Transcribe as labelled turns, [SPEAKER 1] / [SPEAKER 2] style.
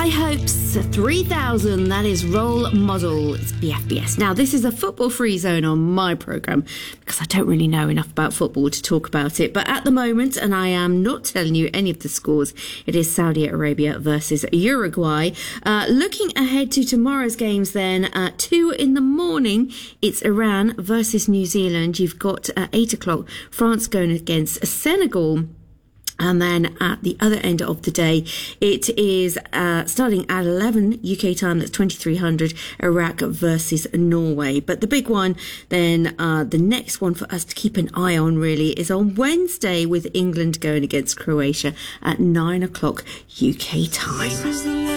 [SPEAKER 1] High Hopes 3000, that is Role Model. It's BFBS. Now, this is a football-free zone on my programme because I don't really know enough about football to talk about it. But at the moment, and I am not telling you any of the scores, it is Saudi Arabia versus Uruguay. Looking ahead to tomorrow's games then, at 2 in the morning, it's Iran versus New Zealand. You've got at 8 o'clock, France going against Senegal. And then at the other end of the day, it is starting at 11 UK time, that's 2300, Iraq versus Norway. But the big one, then the next one for us to keep an eye on really is on Wednesday with England going against Croatia at 9 o'clock UK time.